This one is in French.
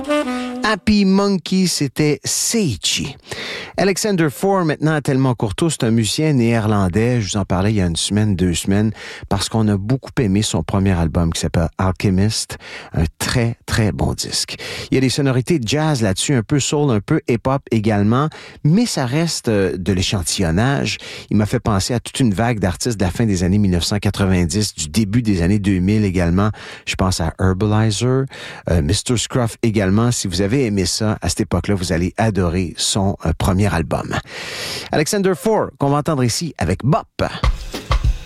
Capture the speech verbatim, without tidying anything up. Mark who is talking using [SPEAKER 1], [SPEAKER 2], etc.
[SPEAKER 1] Happy Monkey, c'était Seichi. Alexander Four, maintenant à Tellement Courteau, c'est un musicien néerlandais. Je vous en parlais il y a une semaine, deux semaines, parce qu'on a beaucoup aimé son premier album qui s'appelle Alchemist. Un très, très bon disque. Il y a des sonorités jazz là-dessus, un peu soul, un peu hip-hop également, mais ça reste de l'échantillonnage. Il m'a fait penser à toute une vague d'artistes de la fin des années mille neuf cent quatre-vingt-dix, du début des années deux mille également. Je pense à Herbalizer, euh, mister Scruff également. Si vous avez aimé ça, à cette époque-là, vous allez adorer son euh, premier album. Alexander Four, qu'on va entendre ici avec Bop.